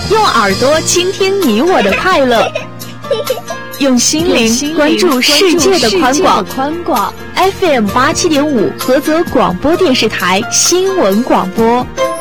用耳朵倾听你我的快乐，用心灵关注世界的宽广。FM 87.5菏泽广播电视台新闻广播。